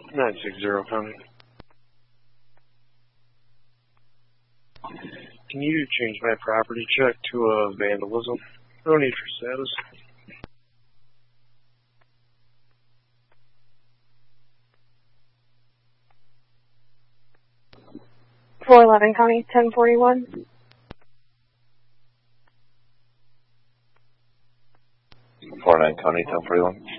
960 County. Can you change my property check to a vandalism? No need for status. 411 County, 1041. 49 County, 1041.